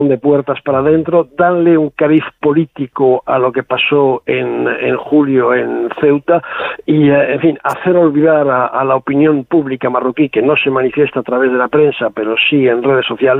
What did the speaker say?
de puertas para adentro, darle un cariz político a lo que pasó en julio en Ceuta y, en fin, hacer olvidar a la opinión pública marroquí, que no se manifiesta a través de la prensa, pero sí en redes sociales,